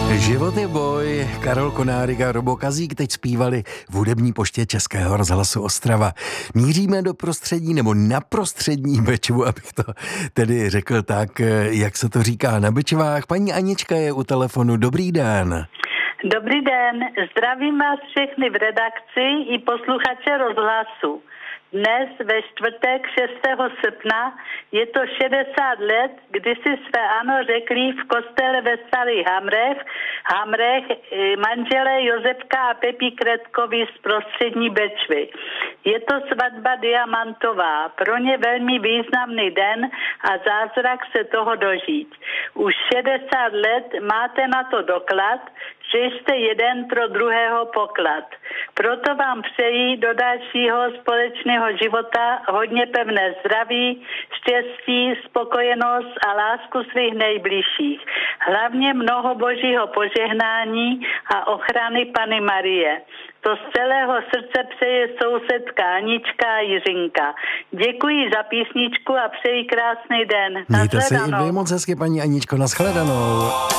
Život je boj. Karol Konárik a Robo Kazík teď zpívali v hudební poště Českého rozhlasu Ostrava. Míříme do prostředí, nebo na prostřední Bečvu, abych to tedy řekl tak, jak se to říká na Bečvách. Paní Anička je u telefonu. Dobrý den. Dobrý den, zdravím vás všechny v redakci i posluchače rozhlasu. Dnes ve čtvrtek 6. srpna je to 60 let, kdy si své ano řekli v kostele ve Starých Hamrech manželé Josefka a Pepí Kretkovi z prostřední Bečvy. Je to svatba diamantová, pro ně velmi významný den a zázrak se toho dožít. Už 60 let máte na to doklad, že jste jeden pro druhého poklad. Proto vám přeji do dalšího společného života hodně pevné zdraví, štěstí, spokojenost a lásku svých nejbližších. Hlavně mnoho božího požehnání a ochrany Panny Marie. To z celého srdce přeje sousedka Anička a Jiřinka. Děkuji za písničku a přeji krásný den. Mějte se i vy moc hezky, paní Aničko, nashledanou.